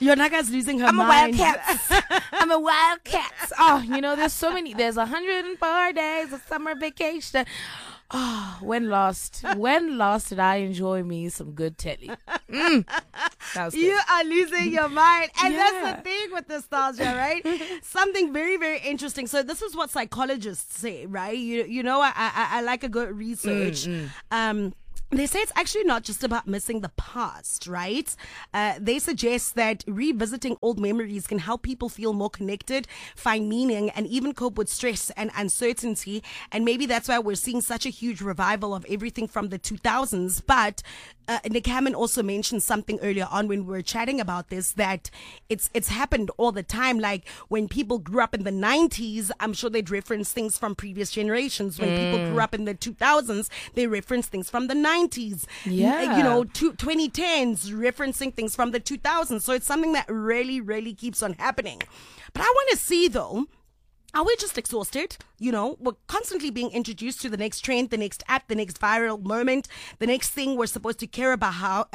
Yonaga's losing her I'm mind. a wildcat. I'm a wildcat. Oh, there's so many. There's 104 days of summer vacation. Oh, when last did I enjoy me some good telly? That was good. You are losing your mind. And Yeah. that's the thing with nostalgia, right? Something very, very interesting. So this is what psychologists say, right? I like a good research. They say it's actually not just about missing the past, right? They suggest that revisiting old memories can help people feel more connected, find meaning, and even cope with stress and uncertainty. And maybe that's why we're seeing such a huge revival of everything from the 2000s. But Nick Hammond also mentioned something earlier on when we were chatting about this, that it's happened all the time. Like when people grew up in the 90s, I'm sure they'd reference things from previous generations. When people grew up in the 2000s, they reference things from the 90s. Yeah. 2010s, referencing things from the 2000s. So it's something that really, really keeps on happening. But I want to see, though, are we just exhausted? We're constantly being introduced to the next trend, the next app, the next viral moment, the next thing we're supposed to care about.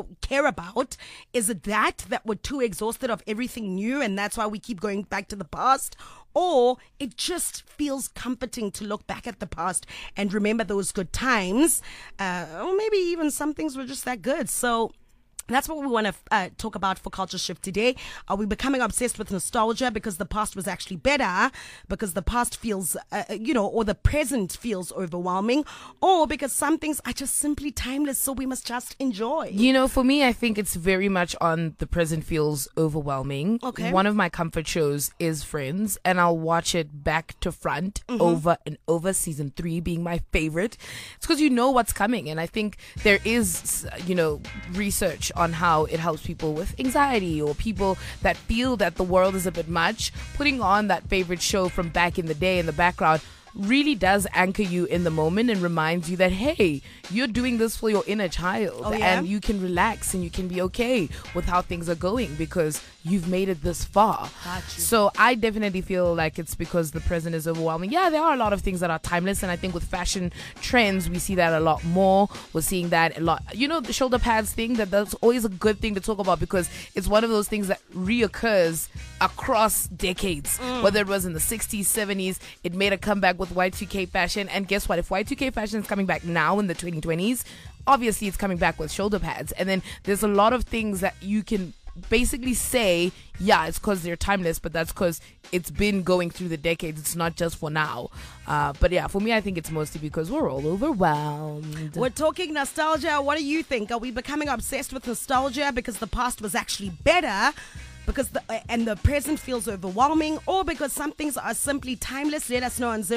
Is it that we're too exhausted of everything new, and that's why we keep going back to the past? Or it just feels comforting to look back at the past and remember those good times, or maybe even some things were just that good. So that's what we want to talk about for Culture Shift today. Are we becoming obsessed with nostalgia because the past was actually better, because the past feels, or the present feels overwhelming, or because some things are just simply timeless, so we must just enjoy? For me, I think it's very much on the present feels overwhelming. Okay. One of my comfort shows is Friends, and I'll watch it back to front over and over, season 3 being my favorite. It's because you know what's coming, and I think there is, research on how it helps people with anxiety or people that feel that the world is a bit much. Putting on that favorite show from back in the day in the background really does anchor you in the moment and reminds you that, hey, you're doing this for your inner child. Oh, yeah? And you can relax and you can be okay with how things are going because you've made it this far. Gotcha. So I definitely feel like it's because the present is overwhelming. Yeah, there are a lot of things that are timeless, and I think with fashion trends we see that a lot more. We're seeing that a lot. The shoulder pads thing, that's always a good thing to talk about because it's one of those things that reoccurs across decades. Whether it was in the 60s, 70s, it made a comeback with Y2K fashion, and guess what? If Y2K fashion is coming back now in the 2020s, obviously it's coming back with shoulder pads. And then there's a lot of things that you can basically say, yeah, it's because they're timeless, but that's because it's been going through the decades. It's not just for now. But yeah, for me, I think it's mostly because we're all overwhelmed. We're talking nostalgia. What do you think? Are we becoming obsessed with nostalgia because the past was actually better, because the present feels overwhelming, or because some things are simply timeless? Let us know on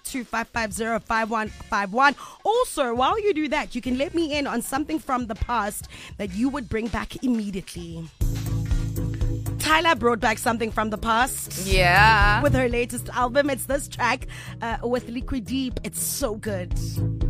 0825505151. Also, while you do that, you can let me in on something from the past that you would bring back immediately. Tyla brought back something from the past. Yeah. With her latest album. It's this track with Liquid Deep. It's so good.